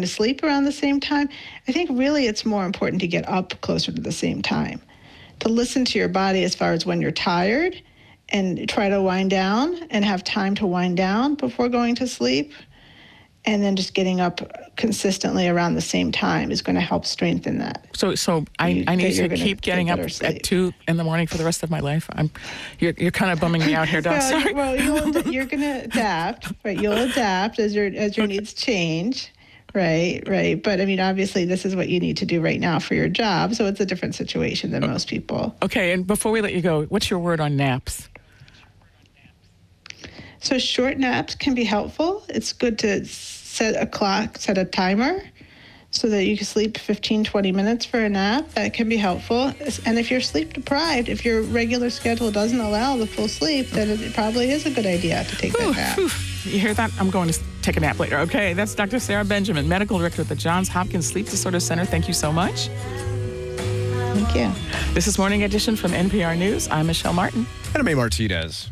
to sleep around the same time. I think really it's more important to get up closer to the same time, to listen to your body as far as when you're tired and try to wind down and have time to wind down before going to sleep. And then just getting up consistently around the same time is going to help strengthen that. So I need to keep getting up at 2 in the morning for the rest of my life. You're kind of bumming me out here, Doc. Sorry. Well, you're going to adapt, right? You'll adapt as your needs change, right? But I mean, obviously, this is what you need to do right now for your job, so it's a different situation than most people. Okay, and before we let you go, what's your word on naps? So short naps can be helpful. It's good to set a timer so that you can sleep 15, 20 minutes for a nap. That can be helpful. And if you're sleep deprived, if your regular schedule doesn't allow the full sleep, then it probably is a good idea to take that nap. You hear that? I'm going to take a nap later. Okay, that's Dr. Sarah Benjamin, Medical Director at the Johns Hopkins Sleep Disorder Center. Thank you so much. Thank you. This is Morning Edition from NPR News. I'm Michelle Martin. And I'm A. Martinez.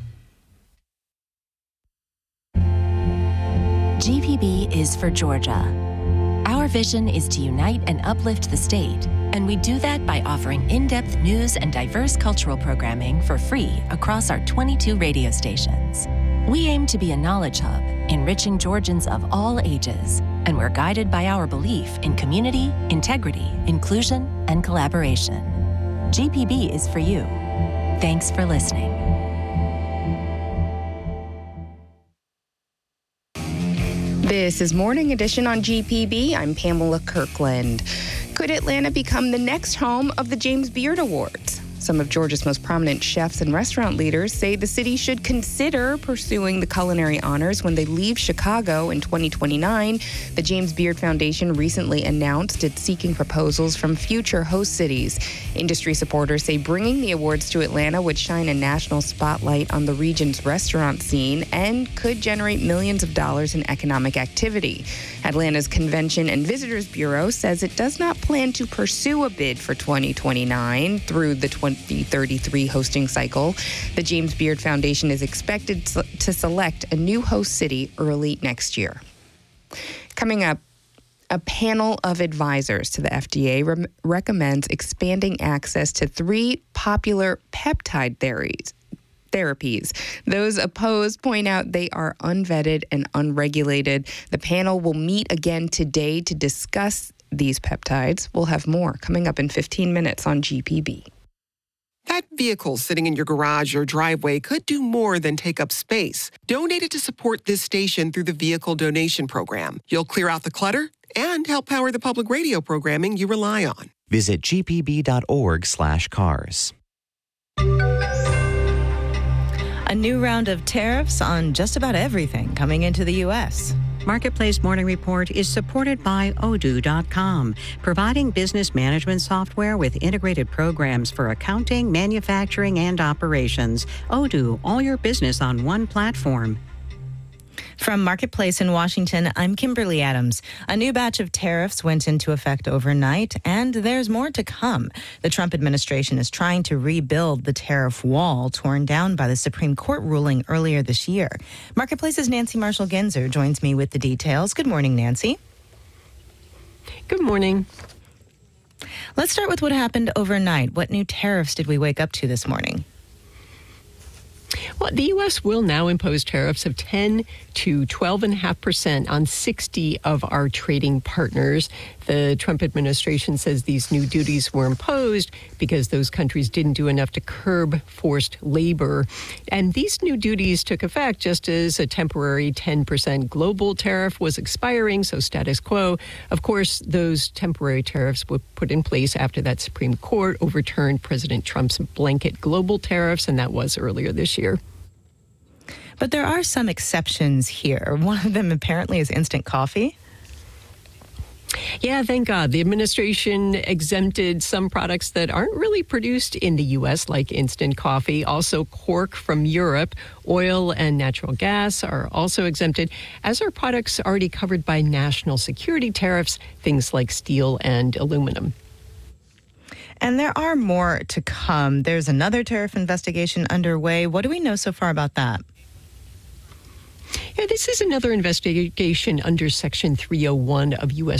GPB is for Georgia. Our vision is to unite and uplift the state, and we do that by offering in-depth news and diverse cultural programming for free across our 22 radio stations. We aim to be a knowledge hub, enriching Georgians of all ages, and we're guided by our belief in community, integrity, inclusion, and collaboration. GPB is for you. Thanks for listening. This is Morning Edition on GPB. I'm Pamela Kirkland. Could Atlanta become the next home of the James Beard Awards? Some of Georgia's most prominent chefs and restaurant leaders say the city should consider pursuing the culinary honors when they leave Chicago in 2029. The James Beard Foundation recently announced it's seeking proposals from future host cities. Industry supporters say bringing the awards to Atlanta would shine a national spotlight on the region's restaurant scene and could generate millions of dollars in economic activity. Atlanta's Convention and Visitors Bureau says it does not plan to pursue a bid for 2029 through the 2033 hosting cycle. The James Beard Foundation is expected to select a new host city early next year. Coming up, a panel of advisors to the FDA recommends expanding access to 3 popular peptide therapies. Those opposed point out they are unvetted and unregulated. The panel will meet again today to discuss these peptides. We'll have more coming up in 15 minutes on GPB. That vehicle sitting in your garage or driveway could do more than take up space. Donate it to support this station through the Vehicle Donation Program. You'll clear out the clutter and help power the public radio programming you rely on. Visit gpb.org/cars. A new round of tariffs on just about everything coming into the U.S. Marketplace Morning Report is supported by Odoo.com, providing business management software with integrated programs for accounting, manufacturing, and operations. Odoo, all your business on one platform. From Marketplace in Washington, I'm Kimberly Adams. A new batch of tariffs went into effect overnight, and there's more to come. The Trump administration is trying to rebuild the tariff wall torn down by the Supreme Court ruling earlier this year. Marketplace's Nancy Marshall-Genzer joins me with the details. Good morning, Nancy. Good morning. Let's start with what happened overnight. What new tariffs did we wake up to this morning? Well, the U.S. will now impose tariffs of 10 to 12.5% on 60 of our trading partners. The Trump administration says these new duties were imposed because those countries didn't do enough to curb forced labor. And these new duties took effect just as a temporary 10% global tariff was expiring, so status quo. Of course, those temporary tariffs were put in place after that Supreme Court overturned President Trump's blanket global tariffs, and that was earlier this year. But there are some exceptions here. One of them apparently is instant coffee. Yeah, thank God. The administration exempted some products that aren't really produced in the U.S., like instant coffee. Also, cork from Europe, oil and natural gas are also exempted, as are products already covered by national security tariffs, things like steel and aluminum. And there are more to come. There's another tariff investigation underway. What do we know so far about that? Yeah, this is another investigation under Section 301 of U.S.